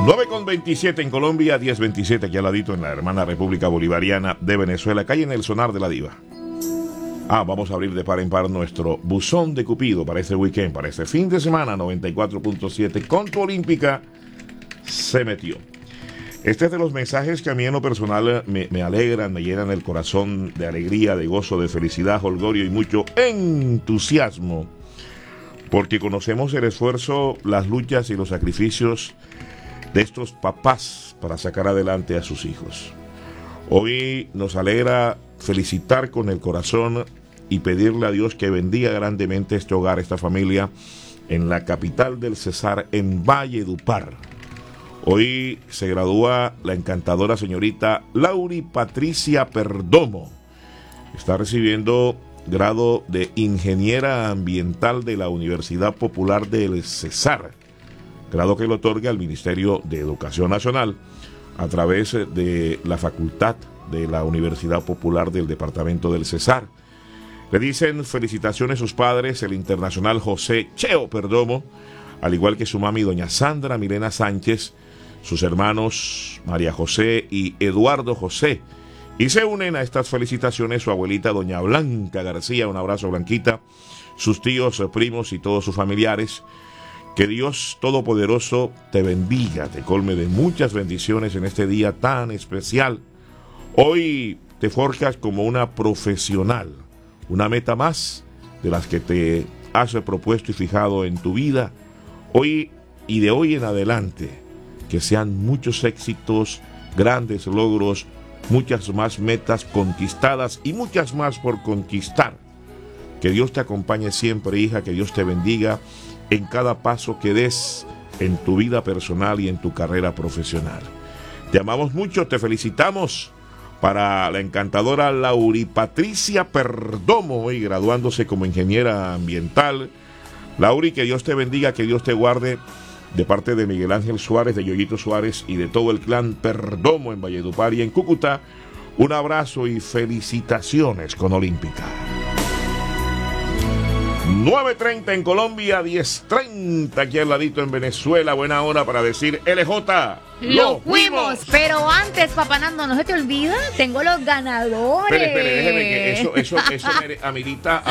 9:27 en Colombia, 10:27 aquí al ladito en la hermana República Bolivariana de Venezuela, calle en el Sonar de la Diva. Vamos a abrir de par en par nuestro buzón de Cupido para este weekend, para este fin de semana. 94.7 con tu Olímpica se metió. Este es de los mensajes que a mí en lo personal me alegran, me llenan el corazón de alegría, de gozo, de felicidad, holgorio y mucho entusiasmo, porque conocemos el esfuerzo, las luchas y los sacrificios de estos papás para sacar adelante a sus hijos. Hoy nos alegra felicitar con el corazón y pedirle a Dios que bendiga grandemente este hogar, esta familia, en la capital del Cesar, en Valledupar. Hoy se gradúa la encantadora señorita Lauri Patricia Perdomo. Está recibiendo grado de ingeniera ambiental de la Universidad Popular del Cesar, grado que le otorga el Ministerio de Educación Nacional a través de la facultad de la Universidad Popular del Departamento del Cesar. Le dicen felicitaciones sus padres, el internacional José Cheo Perdomo, al igual que su mami doña Sandra Milena Sánchez, sus hermanos María José y Eduardo José. Y se unen a estas felicitaciones su abuelita doña Blanca García, un abrazo Blanquita, sus tíos, primos y todos sus familiares. Que Dios Todopoderoso te bendiga, te colme de muchas bendiciones en este día tan especial. Hoy te forjas como una profesional, una meta más de las que te has propuesto y fijado en tu vida. Hoy y de hoy en adelante, que sean muchos éxitos, grandes logros, muchas más metas conquistadas y muchas más por conquistar. Que Dios te acompañe siempre, hija, que Dios te bendiga en cada paso que des en tu vida personal y en tu carrera profesional. Te amamos mucho, te felicitamos. Para la encantadora Lauri Patricia Perdomo, hoy graduándose como ingeniera ambiental. Lauri, que Dios te bendiga, que Dios te guarde, de parte de Miguel Ángel Suárez, de Yoyito Suárez y de todo el clan Perdomo en Valledupar y en Cúcuta. Un abrazo y felicitaciones con Olímpica. 9:30 en Colombia, 10:30 aquí al ladito en Venezuela. Buena hora para decir LJ. ¡Lo fuimos! Pero antes, Papá Nando, no se te olvida, tengo los ganadores. Espere, déjeme que eso amerita